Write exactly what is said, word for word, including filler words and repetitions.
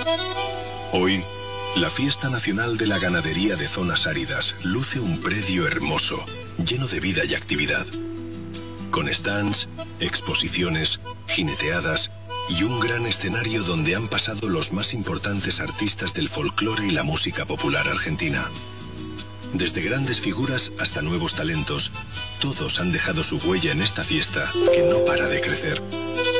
Hoy, la Fiesta Nacional de la Ganadería de Zonas Áridas luce un predio hermoso, lleno de vida y actividad. Con stands, exposiciones, jineteadas y un gran escenario donde han pasado los más importantes artistas del folclore y la música popular argentina. Desde grandes figuras hasta nuevos talentos, todos han dejado su huella en esta fiesta que no para de crecer.